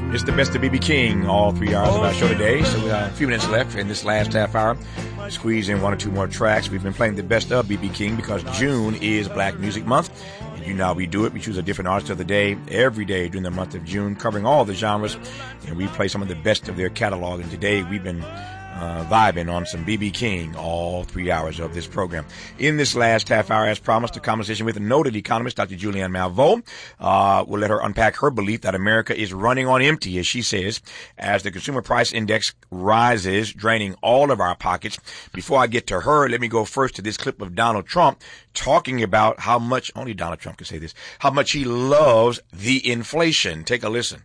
It's the best of B.B. King, all 3 hours of our show today. So we have a few minutes left in this last half hour. Squeeze in 1 or 2 more tracks. We've been playing the best of B.B. King because June is Black Music Month. And you know how we do it. We choose a different artist of the day every day during the month of June, covering all the genres. And we play some of the best of their catalog. And today we've been vibing on some B.B. King all 3 hours of this program. In this last half hour, as promised, a conversation with a noted economist, Dr. Julianne Malveaux. We'll let her unpack her belief that America is running on empty, as she says, as the consumer price index rises, draining all of our pockets. Before I get to her, let me go first to this clip of Donald Trump talking about how much, only Donald Trump can say this, how much he loves the inflation. Take a listen.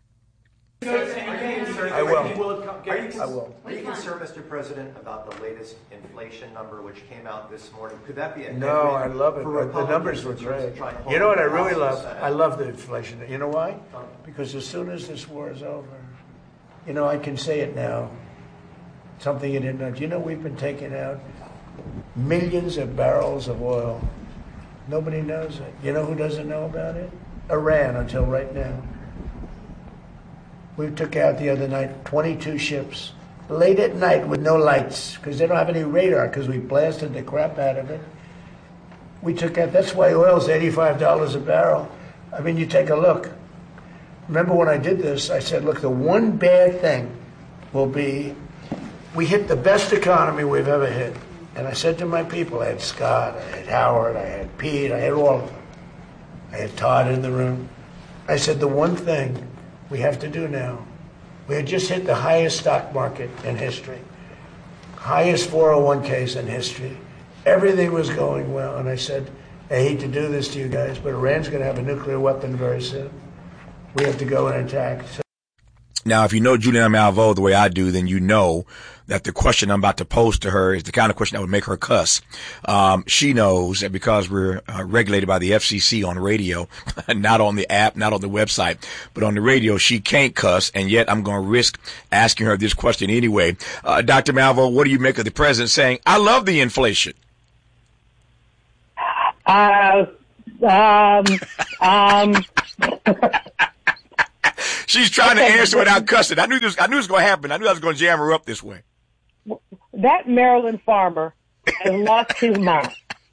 I will. I will. Are you concerned, Mr. President, about the latest inflation number which came out this morning? Could that be a No, I love it. The numbers were great. You know what I really love? I love the inflation. You know why? Because as soon as this war is over, you know, I can say it now. Something you didn't know. Do you know we've been taking out millions of barrels of oil? Nobody knows it. You know who doesn't know about it? Iran, until right now. We took out the other night 22 ships, late at night with no lights, because they don't have any radar, because we blasted the crap out of it. We took out, that's why oil's $85 a barrel. I mean, you take a look. Remember when I did this, I said, look, the one bad thing will be, we hit the best economy we've ever hit. And I said to my people, I had Scott, I had Howard, I had Pete, I had all of them. I had Todd in the room. I said, the one thing we have to do now. We had just hit the highest stock market in history, highest 401ks in history. Everything was going well. And I said, I hate to do this to you guys, but Iran's going to have a nuclear weapon very soon. We have to go and attack. Now, if you know Julianne Malveaux the way I do, then you know that the question I'm about to pose to her is the kind of question that would make her cuss. She knows that because we're regulated by the FCC on radio, not on the app, not on the website, but on the radio, she can't cuss, and yet I'm going to risk asking her this question anyway. Dr. Malveaux, what do you make of the president saying, I love the inflation? She's trying to answer without cussing. I knew this was going to happen. I knew I was going to jam her up this way. That Maryland farmer has lost his mind.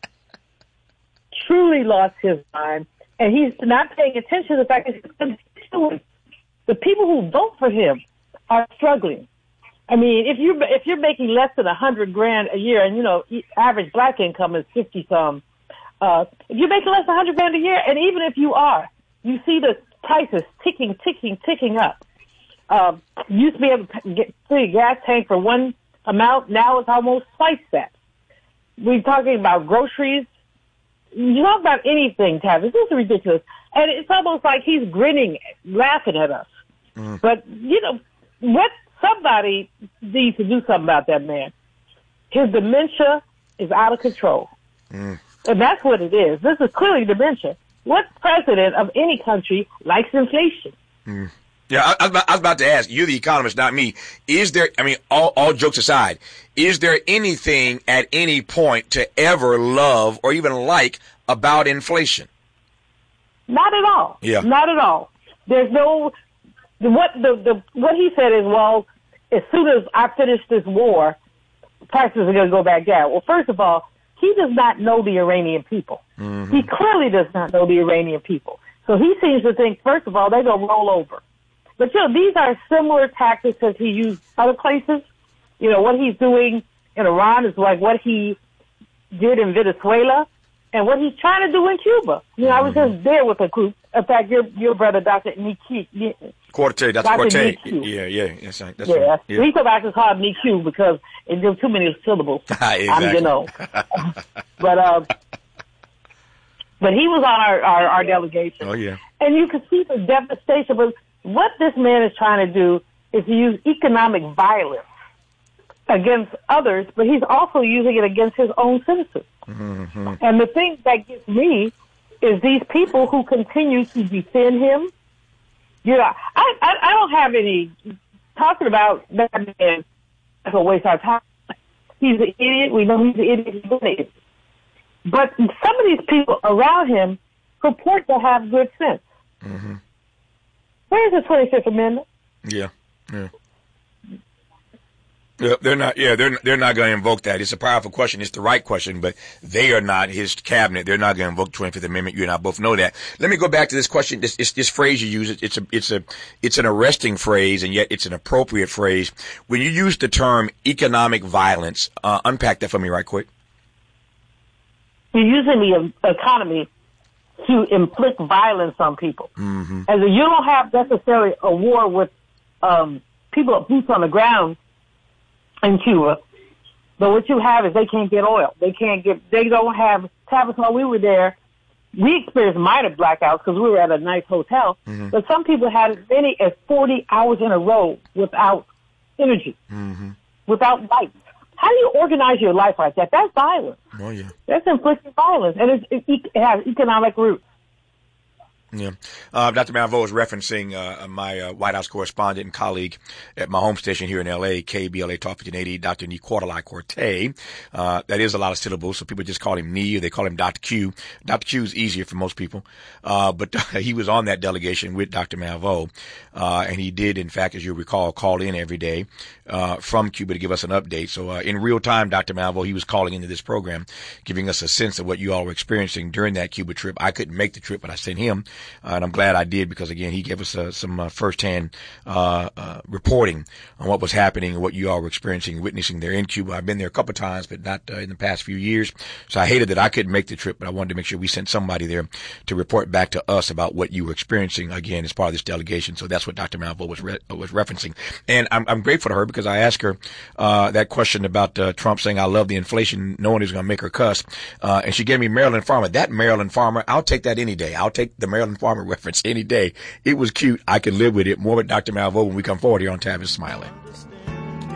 Truly lost his mind. And he's not paying attention to the fact that the people who vote for him are struggling. I mean, if you're making less than $100,000 a year, and you know, average black income is 50-some, if you're making less than $100,000 a year, and even if you are, you see the prices ticking up. You used to be able to get a gas tank for one amount. Now it's almost twice that. We're talking about groceries. You talk about anything, Tavis. This is ridiculous. And it's almost like he's grinning, laughing at us. But, you know, somebody needs to do something about that man. His dementia is out of control. And that's what it is. This is clearly dementia. What president of any country likes inflation? Yeah, I was about to ask, you're the economist, not me. Is there, I mean, all jokes aside, is there anything at any point to ever love or even like about inflation? Not at all. Yeah. Not at all. There's no, what he said is, well, as soon as I finish this war, prices are going to go back down. Well, first of all, he does not know the Iranian people. He clearly does not know the Iranian people. So he seems to think, first of all, they're going to roll over. But, you know, these are similar tactics that he used other places. You know, what he's doing in Iran is like what he did in Venezuela and what he's trying to do in Cuba. You know, I was just there with a group. In fact, your brother, Dr. Niki. Dr. Corte. Yeah. That's right. Yeah. We go back to call Niku because there's too many syllables. Exactly. You know. But he was on our delegation. Oh, yeah. And you can see the devastation. But what this man is trying to do is to use economic violence against others, but he's also using it against his own citizens. And the thing that gets me is these people who continue to defend him. You know, I don't have any talking about that man. That's a waste of time. He's an idiot. We know he's an idiot. He's an idiot. But some of these people around him purport to have good sense. Where's the 25th Amendment? Yeah. Yeah, they're not. Yeah, they're not going to invoke that. It's a powerful question. It's the right question, but they are not his cabinet. They're not going to invoke the 25th Amendment. You and I both know that. Let me go back to this question. This phrase you use. It's an arresting phrase, and yet it's an appropriate phrase. When you use the term economic violence, unpack that for me right quick. You're using the economy to inflict violence on people, and you don't have necessarily a war with people boots on the ground in Cuba, but what you have is they can't get oil. They don't have, Tavis, while we were there, we experienced minor blackouts because we were at a nice hotel, but some people had as many as 40 hours in a row without energy, without lights. How do you organize your life like that? That's violence. Oh, yeah. That's inflicting violence, and it has economic roots. Yeah. Dr. Malveaux was referencing my White House correspondent and colleague at my home station here in L.A., KBLA Talk 1580, Dr. Niquartalai Corte. That is a lot of syllables, so people just call him Ni, or they call him Dr. Q. Dr. Q is easier for most people. But he was on that delegation with Dr. Malveaux, and he did, in fact, as you recall, call in every day from Cuba to give us an update. So in real time, Dr. Malveaux, he was calling into this program, giving us a sense of what you all were experiencing during that Cuba trip. I couldn't make the trip, but I sent him. And I'm glad I did because, again, he gave us some firsthand reporting on what was happening and what you all were experiencing and witnessing there in Cuba. I've been there a couple of times, but not in the past few years. So I hated that I couldn't make the trip, but I wanted to make sure we sent somebody there to report back to us about what you were experiencing, again, as part of this delegation. So that's what Dr. Malveaux was referencing. And I'm grateful to her because I asked her that question about Trump saying, I love the inflation, knowing he's going to make her cuss. And she gave me Maryland Farmer. That Maryland Farmer, I'll take that any day. I'll take the Maryland Farmer reference any day. It was cute. I can live with it. More with Dr. Malveaux when we come forward here on Tavis Smiley.